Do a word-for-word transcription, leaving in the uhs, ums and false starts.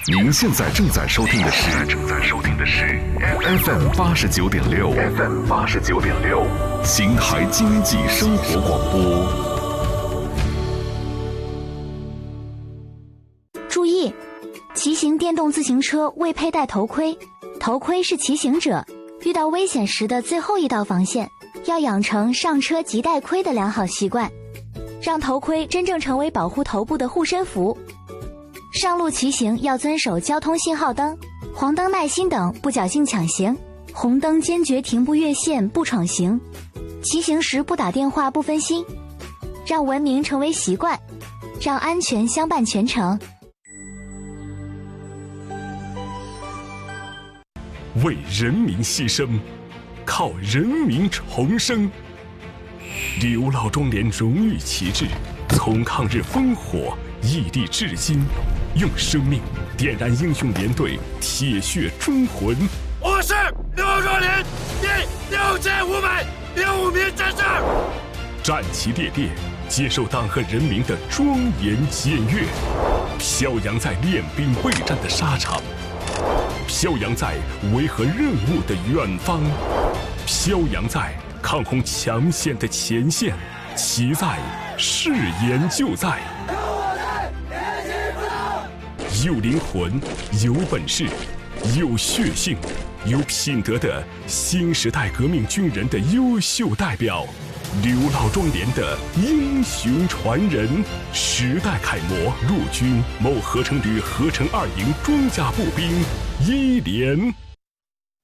您现在正在收听的是正在收听的是 F M 八十九点六 F M 八十九点六邢台经济生活广播。 注意，骑行电动自行车未佩戴头盔，头盔是骑行者遇到危险时的最后一道防线，要养成上车即戴盔的良好习惯，让头盔真正成为保护头部的护身符。上路骑行要遵守交通信号灯、黄灯耐心等，不侥幸抢行，红灯坚决停不越线不闯行，骑行时不打电话不分心，让文明成为习惯，让安全相伴全程。 为人民牺牲，靠人民重生。刘老庄连荣誉旗帜从抗日烽火屹立至今，用生命点燃英雄连队铁血忠魂。 我是刘老庄连第六千五百零五名战士， 战旗猎猎，接受党和人民的庄严检阅，飘扬在练兵备战的沙场，飘扬在维和任务的远方，飘扬在抗洪抢险的前线，其在誓言就在。有灵魂，有本事，有血性，有品德的新时代革命军人的优秀代表，刘老庄连的英雄传人，时代楷模，陆军某合成旅合成二营装甲步兵一连。